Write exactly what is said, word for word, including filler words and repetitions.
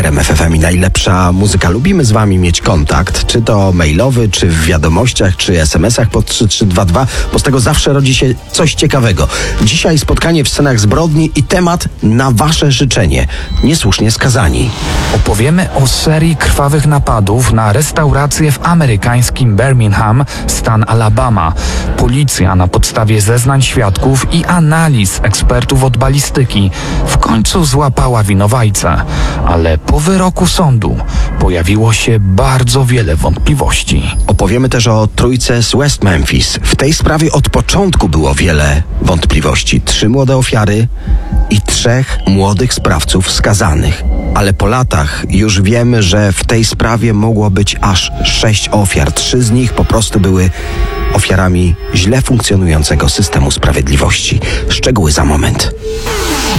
R M F F M i najlepsza muzyka. Lubimy z wami mieć kontakt, czy to mailowy, czy w wiadomościach, czy es em esach pod trzy trzy dwa dwa, bo z tego zawsze rodzi się coś ciekawego. Dzisiaj spotkanie w scenach zbrodni i temat na wasze życzenie. Niesłusznie skazani. Opowiemy o serii krwawych napadów na restaurację w amerykańskim Birmingham, stan Alabama. Policja na podstawie zeznań świadków i analiz ekspertów od balistyki w końcu złapała winowajcę, ale po wyroku sądu pojawiło się bardzo wiele wątpliwości. Opowiemy też o trójce z West Memphis. W tej sprawie od początku było wiele wątpliwości. Trzy młode ofiary i trzech młodych sprawców skazanych. Ale po latach już wiemy, że w tej sprawie mogło być aż sześć ofiar. Trzy z nich po prostu były ofiarami źle funkcjonującego systemu sprawiedliwości. Szczegóły za moment.